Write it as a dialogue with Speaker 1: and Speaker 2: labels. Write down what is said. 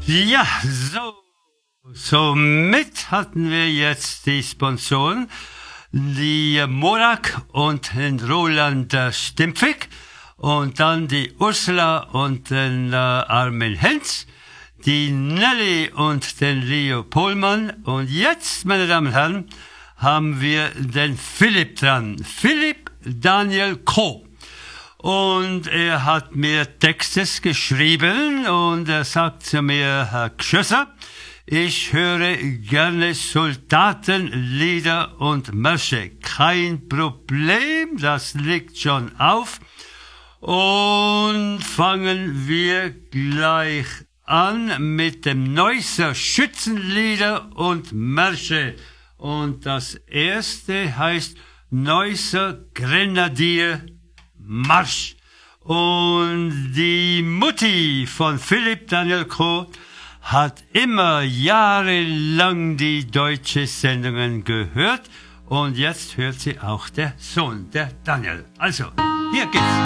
Speaker 1: Ja, somit hatten wir jetzt die Sponsoren, die Morak und den Roland Stimpfig und dann die Ursula und den Armin Hens, die Nelly und den Leo Pohlmann. Und jetzt, meine Damen und Herren, haben wir den Philipp dran. Philipp Daniel Koh. Und er hat mir Textes geschrieben und er sagt zu mir, Herr Gschösser, ich höre gerne Soldatenlieder und Märsche. Kein Problem, das liegt schon auf. Und fangen wir gleich an mit dem Neusser Schützenlieder und Märsche. Und das erste heißt Neusser Grenadier Marsch. Und die Mutti von Philipp Daniel Koh hat immer jahrelang die deutsche Sendungen gehört und jetzt hört sie auch der Sohn, der Daniel. Also, hier geht's.